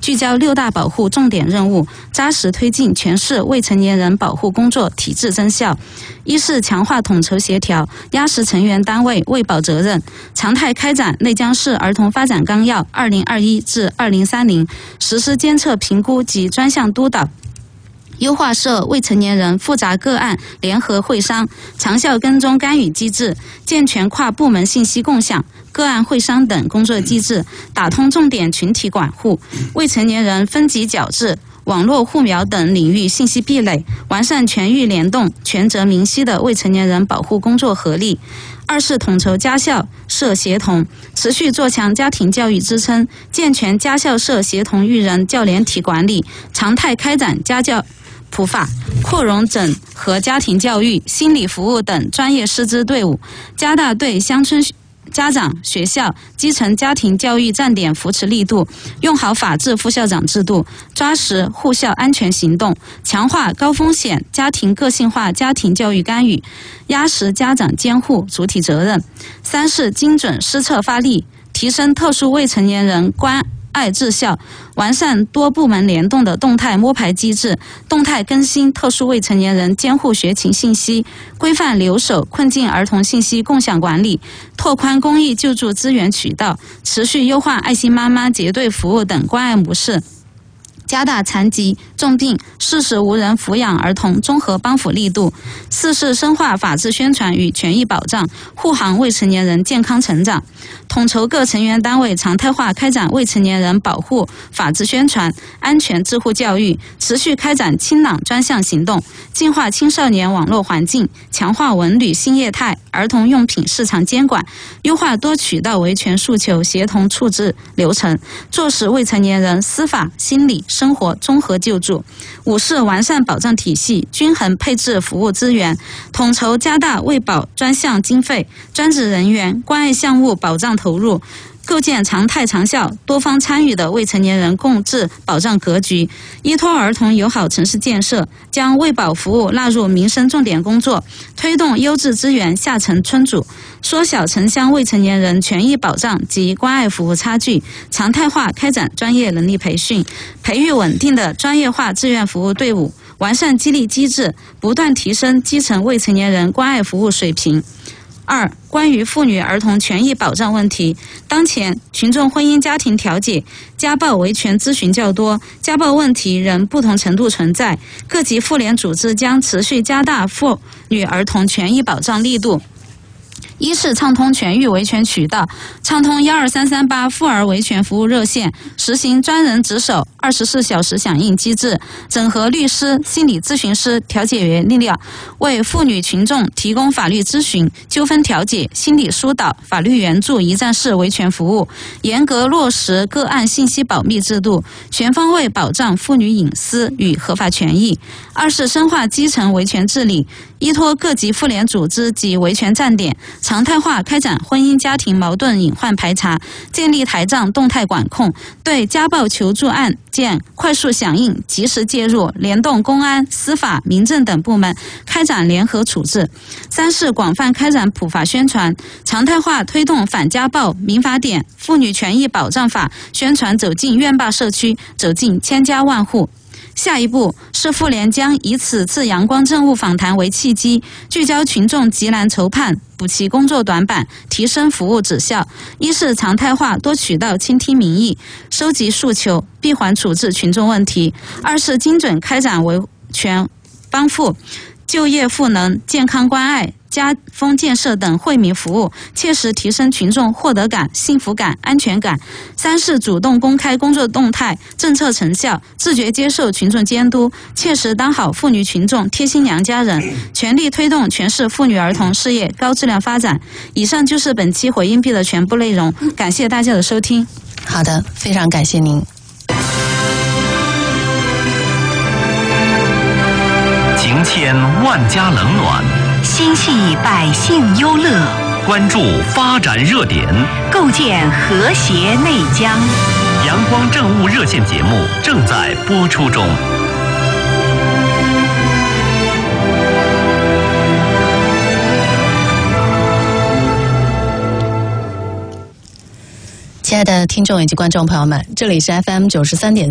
聚焦6大保护重点任务，扎实推进全市未成年人保护工作体制增效。一是强化统筹协调，压实成员单位为保责任，常态开展内江市儿童发展纲要2021至2030，实施监测评估及专项督导，优化涉未成年人复杂个案联合会商、长效跟踪干预机制，健全跨部门信息共享、个案会商等工作机制，打通重点群体管护、未成年人分级矫治、网络互瞄等领域信息壁垒，完善全域联动、权责明晰的未成年人保护工作合力。二是统筹家校社协同，持续做强家庭教育支撑，健全家校社协同育人教联体管理，常态开展家教普法、扩容整合家庭教育、心理服务等专业师资队伍，加大对乡村家长、学校、基层家庭教育站点扶持力度，用好法治副校长制度，抓实护校安全行动，强化高风险家庭个性化家庭教育干预，压实家长监护主体责任。三是精准施策发力，提升特殊未成年人关爱治校，完善多部门联动的动态摸排机制，动态更新特殊未成年人监护学情信息，规范留守困境儿童信息共享管理，拓宽公益救助资源渠道，持续优化爱心妈妈结对服务等关爱模式，加大残疾、重病、适时无人抚养儿童综合帮扶力度。四是深化法治宣传与权益保障，护航未成年人健康成长，统筹各成员单位常态化开展未成年人保护、法治宣传、安全治护教育，持续开展清朗专项行动，净化青少年网络环境，强化文旅新业态、儿童用品市场监管，优化多渠道维权诉求协同处置流程，做实未成年人司法、心理、生活综合救助。五是完善保障体系，均衡配置服务资源，统筹加大卫保专项经费、专职人员、关爱项目保障投入，构建常态长效、多方参与的未成年人共治保障格局，依托儿童友好城市建设，将卫保服务纳入民生重点工作，推动优质资源下沉村组，缩小城乡未成年人权益保障及关爱服务差距，常态化开展专业能力培训，培育稳定的专业化志愿服务队伍，完善激励机制，不断提升基层未成年人关爱服务水平。二、关于妇女儿童权益保障问题，当前群众婚姻家庭调解、家暴维权咨询较多，家暴问题仍不同程度存在，各级妇联组织将持续加大妇女儿童权益保障力度。一是畅通全域维权渠道，畅通12338妇儿维权服务热线，实行专人值守24小时响应机制，整合律师、心理咨询师、调解员力量，为妇女群众提供法律咨询、纠纷调解、心理疏导、法律援助一站式维权服务，严格落实个案信息保密制度，全方位保障妇女隐私与合法权益。二是深化基层维权治理，依托各级妇联组织及维权站点，常态化开展婚姻家庭矛盾隐患排查，建立台账动态管控，对家暴求助案件快速响应、及时介入，联动公安、司法、民政等部门开展联合处置。三是广泛开展普法宣传，常态化推动反家暴、民法典、妇女权益保障法宣传走进院坝社区，走进千家万户。下一步是妇联将以此次阳光政务访谈为契机，聚焦群众急难愁盼，补齐工作短板，提升服务质效。一是常态化多渠道倾听民意，收集诉求，闭环处置群众问题。二是精准开展维权帮扶、就业赋能、健康关爱、家风建设等惠民服务，切实提升群众获得感、幸福感、安全感。三是主动公开工作动态、政策成效，自觉接受群众监督，切实当好妇女群众贴心娘家人，全力推动全市妇女儿童事业高质量发展。以上就是本期回应币的全部内容，感谢大家的收听。 好的，非常感谢您。 情牵万家冷暖， 心系百姓忧乐， 关注发展热点， 构建和谐内江。 阳光政务热线节目正在播出中。 亲爱的听众以及观众朋友们，这里是 FM 93.4